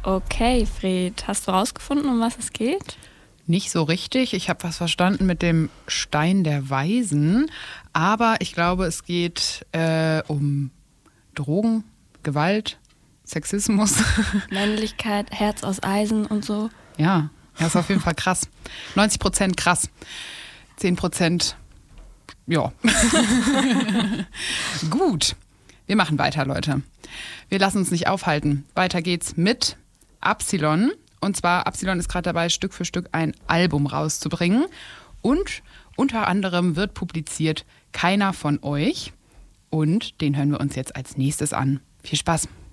Okay, Fred, hast du rausgefunden, um was es geht? Nicht so richtig. Ich habe was verstanden mit dem Stein der Weisen. Aber ich glaube, es geht um Drogen, Gewalt, Sexismus. Männlichkeit, Herz aus Eisen und so. Ja, das ist auf jeden Fall krass. 90% krass. 10% ja. Gut, wir machen weiter, Leute. Wir lassen uns nicht aufhalten. Weiter geht's mit Absilon. Und zwar, Absilon ist gerade dabei, Stück für Stück ein Album rauszubringen. Und unter anderem wird publiziert Keiner von euch. Und den hören wir uns jetzt als nächstes an. Viel Spaß!